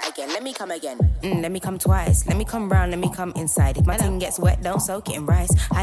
again. Let me come again. Let me come twice. Let me come round, let me come inside. If my thing gets wet, don't soak it in rice.